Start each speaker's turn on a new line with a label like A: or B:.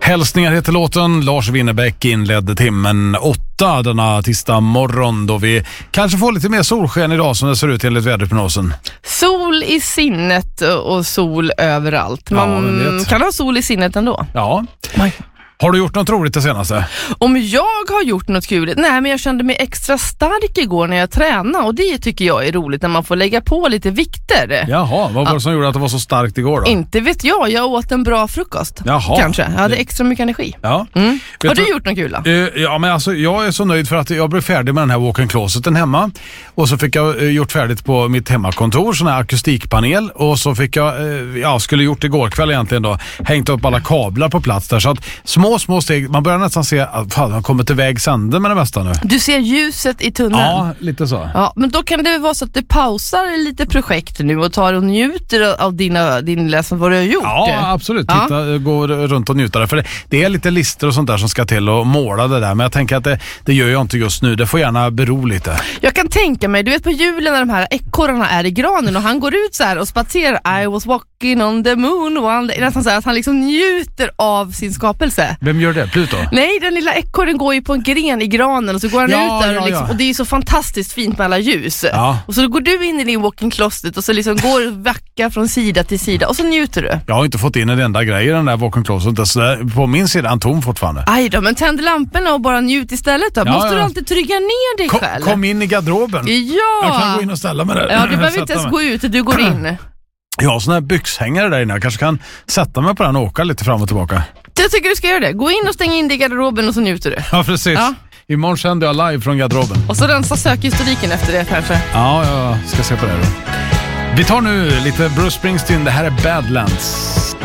A: Hälsningar heter låten. Lars Winnerbäck inledde timmen 8 denna tisdag morgon då vi kanske får lite mer solsken idag som det ser ut enligt väderprognosen.
B: Sol i sinnet och sol överallt. Man kan ha sol i sinnet ändå.
A: Ja. Har du gjort något roligt det senaste?
B: Om jag har gjort något kul? Nej, men jag kände mig extra stark igår när jag tränade. Och det tycker jag är roligt när man får lägga på lite vikter.
A: Jaha, vad var det som gjorde att det var så starkt igår då?
B: Inte vet jag åt en bra frukost.
A: Jaha.
B: Kanske, jag hade extra mycket energi.
A: Ja.
B: Har du gjort något kul då?
A: Ja, men alltså, jag är så nöjd för att jag blev färdig med den här walk-in closeten hemma. Och så fick jag gjort färdigt på mitt hemmakontor, sån här akustikpanel. Och så fick jag, skulle gjort igår kväll egentligen då, hängt upp alla kablar på plats där. Så att små steg, man börjar nästan se att man kommer till vägs ände med det mesta nu.
B: Du ser ljuset i tunneln.
A: Ja, lite så.
B: Ja, men då kan det vara så att du pausar lite projekt nu och tar och njuter av din läsning vad du har gjort.
A: Ja, absolut. Titta, gå runt och njuta där. För det är lite lister och sånt där som ska till och måla det där. Men jag tänker att det gör jag inte just nu. Det får gärna bero lite. Jag
B: kan tänka mig, du vet på julen när de här ekorrarna är i granen och han går ut så här och spatserar I was walking on the moon one day. Nästan så här att han liksom njuter av sin skapelse.
A: Vem gör det? Pluto?
B: Nej, den lilla ekorren går ju på en gren i granen och så går han ut där och, liksom, och det är ju så fantastiskt fint med alla ljus. Ja. Och så går du in i din walk-in closet och så liksom går och vackar från sida till sida och så njuter du. Jag har
A: inte fått in en enda grej i den där walk-in closet. Så på min sida är han tom fortfarande.
B: Aj då, men tänd lamporna och bara njut istället då. Måste du alltid trygga ner dig själv?
A: Kom in i garderoben.
B: Ja.
A: Jag kan gå in och ställa mig där.
B: Ja, du behöver inte ens gå ut, du går in.
A: Jag har såna här byxhängare där inne. Jag kanske kan sätta mig på den och åka lite fram och tillbaka.
B: Jag tycker du ska göra det. Gå in och stäng in dig i garderoben och så njuter du.
A: Ja, precis. Ja. Imorgon sänder jag live från garderoben.
B: Och så rensa sökhistoriken efter det kanske.
A: Ja, jag ska se på det då. Vi tar nu lite Bruce Springsteen. Det här är Badlands.